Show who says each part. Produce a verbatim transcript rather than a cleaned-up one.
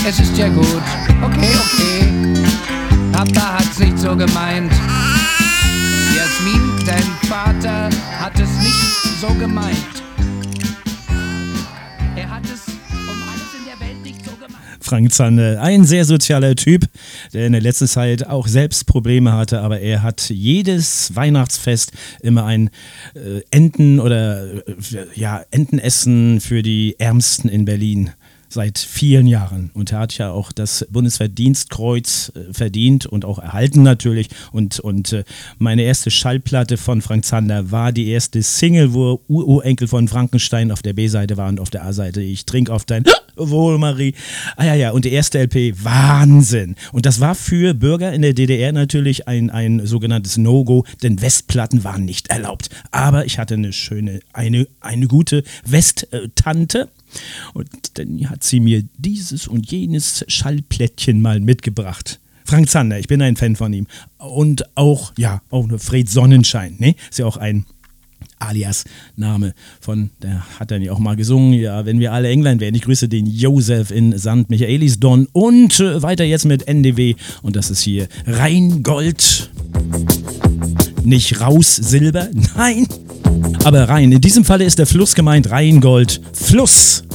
Speaker 1: es ist ja gut. Okay, okay. Papa hat's nicht so gemeint. Jasmin, dein Vater hat es nicht so gemeint. Er hat es um alles in der Welt nicht so gemeint.
Speaker 2: Frank Zander, ein sehr sozialer Typ, der in der letzten Zeit auch selbst Probleme hatte, aber er hat jedes Weihnachtsfest immer ein äh, Enten- oder äh, ja, Entenessen für die Ärmsten in Berlin. Seit vielen Jahren. Und er hat ja auch das Bundesverdienstkreuz äh, verdient und auch erhalten natürlich. Und, und äh, meine erste Schallplatte von Frank Zander war die erste Single, wo Urenkel von Frankenstein auf der B-Seite war und auf der A-Seite Ich trink auf dein Wohl, Marie. Ah ja, ja, und die erste L P, Wahnsinn. Und das war für Bürger in der D D R natürlich ein, ein sogenanntes No-Go, denn Westplatten waren nicht erlaubt. Aber ich hatte eine schöne, eine, eine gute Westtante. Und dann hat sie mir dieses und jenes Schallplättchen mal mitgebracht. Frank Zander, ich bin ein Fan von ihm. Und auch, ja, auch Fred Sonnenschein, ne? Ist ja auch ein Alias-Name von, der hat dann ja auch mal gesungen, ja, wenn wir alle England wären. Ich grüße den Josef in Sankt Michaelisdonn und äh, weiter jetzt mit N D W und das ist hier Rheingold. Nicht raus Silber, nein, aber rein. In diesem Falle ist der Fluss gemeint, Rheingold, Fluss.